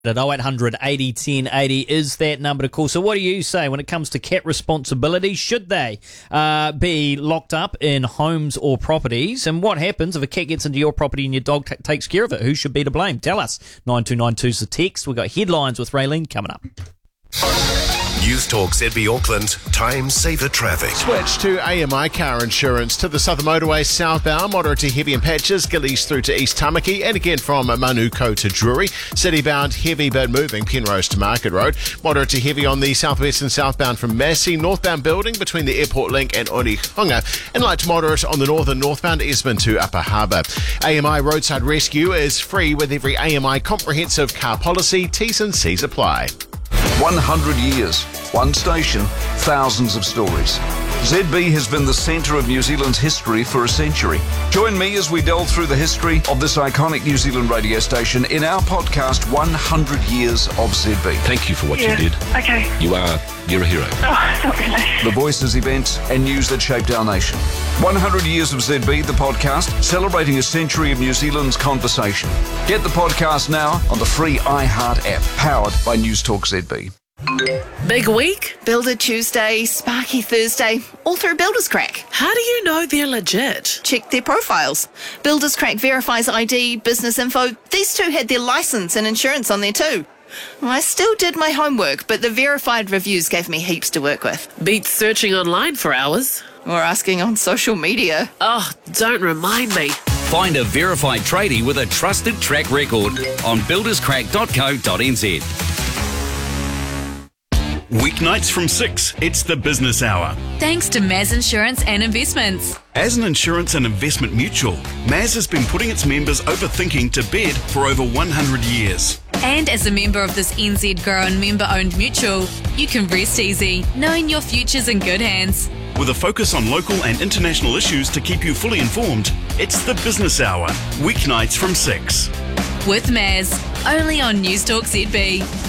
At 0800 80 10 80 is that number to call. So what do you say when it comes to cat responsibility? Should they be locked up in homes or properties? And what happens if a cat gets into your property and your dog takes care of it? Who should be to blame? Tell us. 9292 is the text. We've got headlines with Raylene coming up. News Talk ZB Auckland, Time Saver Traffic. Switch to AMI car insurance to the Southern Motorway southbound, moderate to heavy in patches, Gillies through to East Tamaki, and again from Manuko to Drury. Citybound, heavy but moving, Penrose to Market Road. Moderate to heavy on the southwest and southbound from Massey, northbound building between the Airport Link and Orihunga, and light to moderate on the northern northbound Esmond to Upper Harbour. AMI Roadside Rescue is free with every AMI comprehensive car policy. T's and C's apply. 100 years, one station, thousands of stories. ZB has been the centre of New Zealand's history for a century. Join me as we delve through the history of this iconic New Zealand radio station in our podcast, 100 Years of ZB. Thank you for what you did. Okay. You're a hero. Oh, not really. The voices, events and news that shaped our nation. 100 Years of ZB, the podcast, celebrating a century of New Zealand's conversation. Get the podcast now on the free iHeart app, powered by News Talk ZB. Big week? Builder Tuesday, Sparky Thursday, all through Builders Crack. How do you know they're legit? Check their profiles. Builders Crack verifies ID, business info. These two had their license and insurance on there too. I still did my homework, but the verified reviews gave me heaps to work with. Beats searching online for hours. Or asking on social media. Oh, don't remind me. Find a verified tradie with a trusted track record on builderscrack.co.nz. Weeknights from 6, it's the Business Hour. Thanks to Maz Insurance and Investments. As an insurance and investment mutual, Maz has been putting its members overthinking to bed for over 100 years. And as a member of this NZ Grown member-owned mutual, you can rest easy, knowing your future's in good hands. With a focus on local and international issues to keep you fully informed, it's the Business Hour, weeknights from 6. With Maz, only on News Talk ZB.